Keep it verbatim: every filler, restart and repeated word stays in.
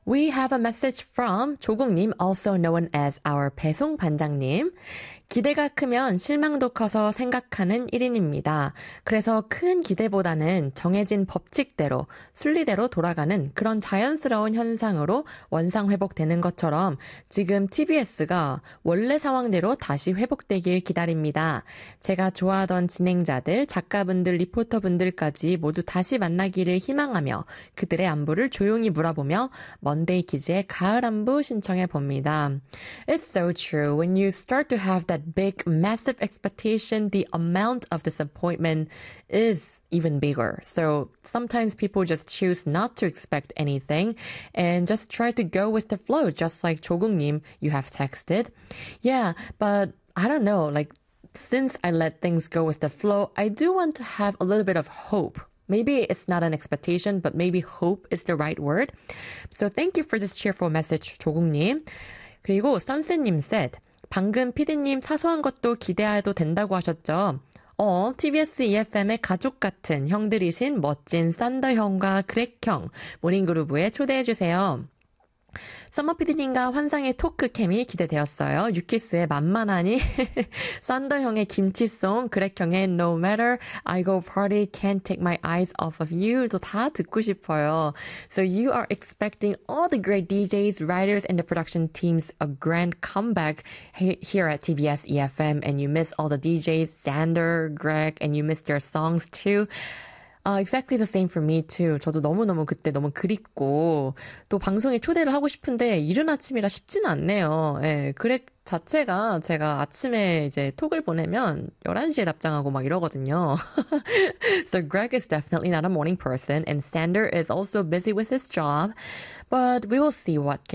We have a message from 조국님, also known as our 배송 반장님. 기대가 크면 실망도 커서 생각하는 일 인입니다. 그래서 큰 기대보다는 정해진 법칙대로, 순리대로 돌아가는 그런 자연스러운 현상으로 원상 회복되는 것처럼 지금 티비에스가 원래 상황대로 다시 회복되길 기다립니다. 제가 좋아하던 진행자들, 작가분들, 리포터분들까지 모두 다시 만나기를 희망하며 그들의 안부를 조용히 물어보며 먼데이 키즈의 가을 안부 신청해 봅니다. It's so true. When you start to have that big, massive expectation, the amount of disappointment is even bigger. So sometimes people just choose not to expect anything and just try to go with the flow, just like 조국님, you have texted. Yeah, but I don't know, like, since I let things go with the flow, I do want to have a little bit of hope. Maybe it's not an expectation, but maybe hope is the right word. So thank you for this cheerful message, 조국님. 그리고 선생님 said, 방금 피디님 사소한 것도 기대해도 된다고 하셨죠? 어, 티비에스 이에프엠의 가족 같은 형들이신 멋진 산더 형과 그렉 형, 모닝그루브에 초대해주세요. 서머 피디님과 환상의 토크 캠이 기대되었어요. 유키스의 만만하니 산더 형의 김치송, 그렉 형의 No Matter I Go Party Can't Take My Eyes Off of You도 다 듣고 싶어요. So you are expecting all the great 디제이s, writers, and the production teams a grand comeback he- here at 티비에스 이에프엠, and you miss all the 디제이s, Xander, Greg, and you miss their songs too. Uh, exactly the same for me too. 저도 너무너무 그때 너무 그립고 또 방송에 초대를 하고 싶은데 이른 아침이라 쉽지는 않네요. 예, 그렉 자체가 제가 아침에 이제 톡을 보내면 열한 시에 답장하고 막 이러거든요. So Greg is definitely not a morning person and Sander is also busy with his job. But we will see what